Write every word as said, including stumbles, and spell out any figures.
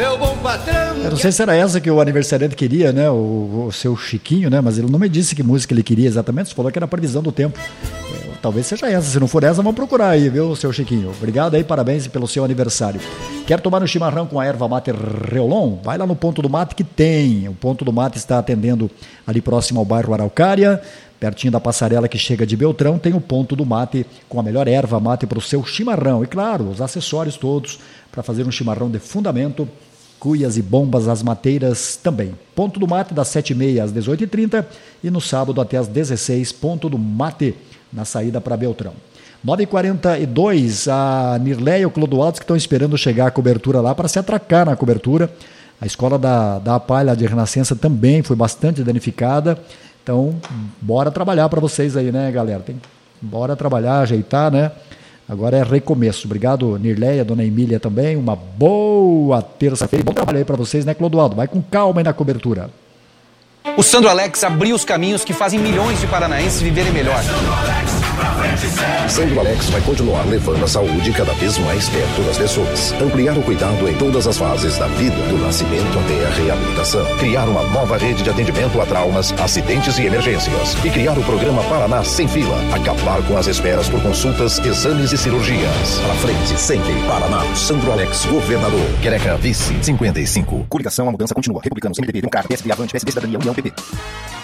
meu bom patrão. Eu não sei se era essa que o aniversariante queria, né? O, o seu Chiquinho, né? Mas ele não me disse que música ele queria exatamente, você falou que era a previsão do tempo. É, talvez seja essa, se não for essa, vamos procurar aí, viu, seu Chiquinho? Obrigado aí, parabéns pelo seu aniversário. Quer tomar um chimarrão com a erva mate Reolon? Vai lá no Ponto do Mate que tem. O Ponto do Mate está atendendo ali próximo ao bairro Araucária, pertinho da passarela que chega de Beltrão, tem o Ponto do Mate com a melhor erva mate para o seu chimarrão. E claro, os acessórios todos para fazer um chimarrão de fundamento, cuias e bombas, as mateiras também. Ponto do Mate das sete e meia às dezoito e trinta e no sábado até às dezesseis, Ponto do Mate na saída para Beltrão. nove e quarenta e dois, a Nirleia e o Clodoaldo que estão esperando chegar a cobertura lá para se atracar na cobertura. A escola da, da Palha de Renascença também foi bastante danificada. Então, bora trabalhar para vocês aí, né, galera? Tem, bora trabalhar, ajeitar, né? Agora é recomeço. Obrigado, Nirleia, dona Emília também. Uma boa terça-feira. Bom trabalho aí para vocês, né, Clodoaldo? Vai com calma aí na cobertura. O Sandro Alex abriu os caminhos que fazem milhões de paranaenses viverem melhor. Sandro Alex vai continuar levando a saúde cada vez mais perto das pessoas. Ampliar o cuidado em todas as fases da vida, do nascimento até a reabilitação. Criar uma nova rede de atendimento a traumas, acidentes e emergências. E criar o programa Paraná Sem Fila. Acabar com as esperas por consultas, exames e cirurgias. Para frente, sempre. Paraná. Sandro Alex, governador. Quereca, vice, cinquenta e cinco. Coligação, a mudança continua. Republicanos, M D B, Democrata, P S D, Avante, P S D, Cidadania, União, P P.